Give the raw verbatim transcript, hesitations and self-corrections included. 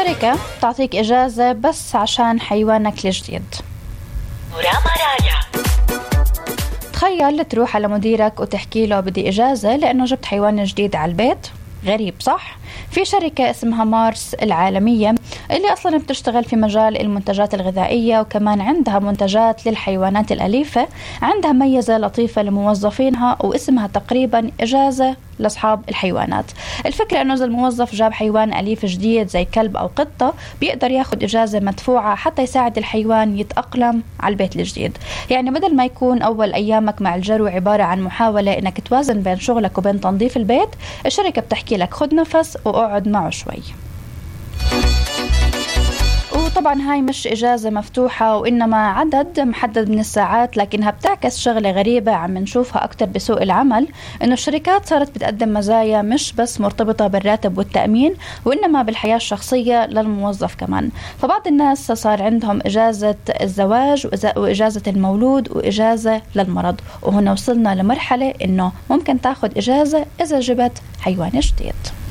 شركة تعطيك إجازة بس عشان حيوانك الجديد. تخيل تروح على مديرك وتحكي له بدي إجازة لأنه جبت حيوان جديد على البيت. غريب صح؟ في شركة اسمها مارس العالمية اللي أصلا بتشتغل في مجال المنتجات الغذائية وكمان عندها منتجات للحيوانات الأليفة، عندها ميزة لطيفة لموظفينها واسمها تقريبا إجازة لأصحاب الحيوانات. الفكرة أنه إذا الموظف جاب حيوان أليف جديد زي كلب أو قطة بيقدر ياخد إجازة مدفوعة حتى يساعد الحيوان يتأقلم على البيت الجديد. يعني بدل ما يكون أول أيامك مع الجرو عبارة عن محاولة أنك توازن بين شغلك وبين تنظيف البيت، الشركة بتحكي لك خد نفس وأقعد معه شوي. وطبعا هاي مش إجازة مفتوحة وإنما عدد محدد من الساعات، لكنها بتعكس شغلة غريبة عم نشوفها أكتر بسوق العمل، إنه الشركات صارت بتقدم مزايا مش بس مرتبطة بالراتب والتأمين وإنما بالحياة الشخصية للموظف كمان. فبعض الناس صار عندهم إجازة الزواج وإجازة المولود وإجازة للمرض، وهنا وصلنا لمرحلة إنه ممكن تاخد إجازة إذا جبت حيوان جديد.